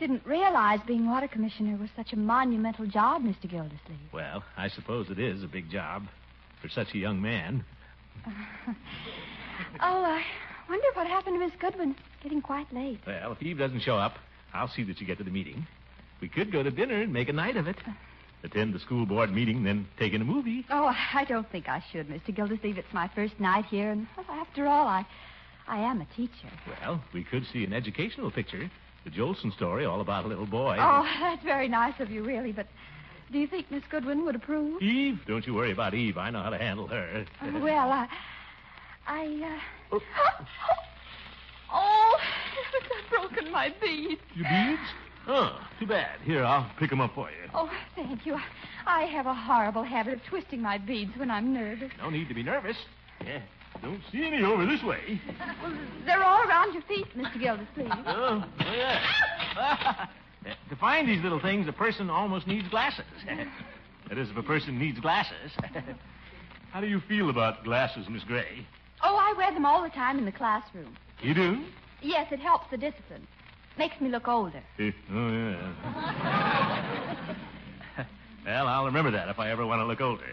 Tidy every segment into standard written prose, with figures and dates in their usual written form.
didn't realize being water commissioner was such a monumental job, Mr. Gildersleeve. Well, I suppose it is a big job for such a young man. I wonder what happened to Miss Goodwin. It's getting quite late. Well, if Eve doesn't show up, I'll see that you get to the meeting. We could go to dinner and make a night of it. Attend the school board meeting, then take in a movie. Oh, I don't think I should, Mr. Gildersleeve. It's my first night here, and after all, I am a teacher. Well, we could see an educational picture. The Jolson story, all about a little boy. Oh, that's very nice of you, really, but do you think Miss Goodwin would approve? Eve? Don't you worry about Eve. I know how to handle her. Well, Oh, I've broken my beads. Your beads? Oh, too bad. Here, I'll pick them up for you. Oh, thank you. I have a horrible habit of twisting my beads when I'm nervous. No need to be nervous. Yeah, don't see any over this way. Well, they're all around your feet, Mr. Gildersleeve. Oh, yeah. To find these little things, a person almost needs glasses. That is, if a person needs glasses. How do you feel about glasses, Miss Gray? Oh, I wear them all the time in the classroom. You do? Yes, it helps the discipline. Makes me look older. Oh, yeah. Well, I'll remember that if I ever want to look older.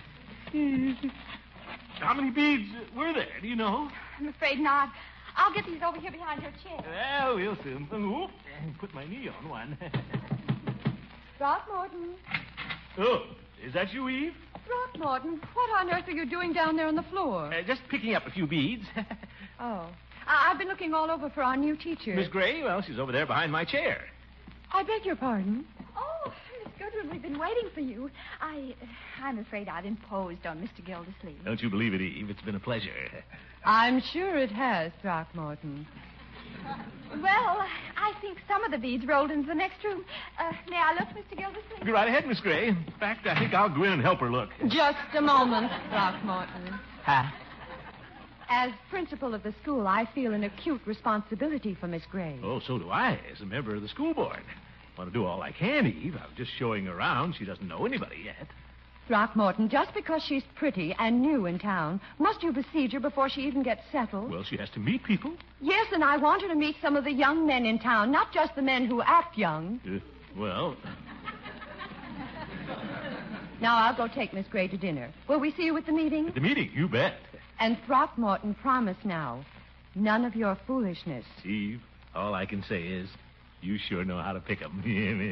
How many beads were there? Do you know? I'm afraid not. I'll get these over here behind your chair. Well, we'll soon. Oop, put my knee on one. Throckmorton. Oh, is that you, Eve? Throckmorton, what on earth are you doing down there on the floor? Just picking up a few beads. Oh. I've been looking all over for our new teacher. Miss Gray? Well, she's over there behind my chair. I beg your pardon? Oh, Miss Goodwin, we've been waiting for you. I'm afraid I've imposed on Mr. Gildersleeve. Don't you believe it, Eve? It's been a pleasure. I'm sure it has, Throckmorton. Well, I think some of the beads rolled into the next room. May I look, Mr. Gildersleeve? Go right ahead, Miss Gray. In fact, I think I'll go in and help her look. Just a moment, Throckmorton. Huh? As principal of the school, I feel an acute responsibility for Miss Gray. Oh, so do I, as a member of the school board. Want to do all I can, Eve. I'm just showing her around. She doesn't know anybody yet. Throckmorton, just because she's pretty and new in town, must you besiege her before she even gets settled? Well, she has to meet people. Yes, and I want her to meet some of the young men in town, not just the men who act young. Well... Now, I'll go take Miss Gray to dinner. Will we see you at the meeting? At the meeting, you bet. And Throckmorton, promise now, none of your foolishness. Eve, all I can say is, you sure know how to pick 'em.